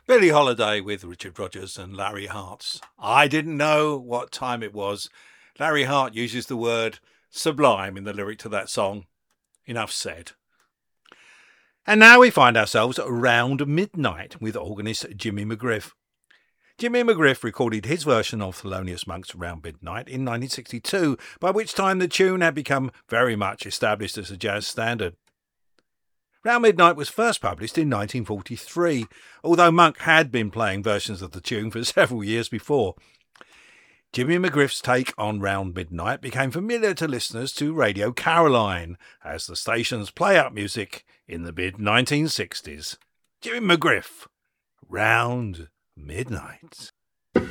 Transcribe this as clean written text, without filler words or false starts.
Billie Holiday with Richard Rodgers and Larry Hart's I Didn't Know What Time It Was. Larry Hart uses the word sublime in the lyric to that song. Enough said. And now we find ourselves around midnight with organist Jimmy McGriff. Jimmy McGriff recorded his version of Thelonious Monk's Round Midnight in 1962, by which time the tune had become very much established as a jazz standard. Round Midnight was first published in 1943, although Monk had been playing versions of the tune for several years before. Jimmy McGriff's take on Round Midnight became familiar to listeners to Radio Caroline as the station's play-out music in the mid-1960s. Jimmy McGriff, Round Midnight.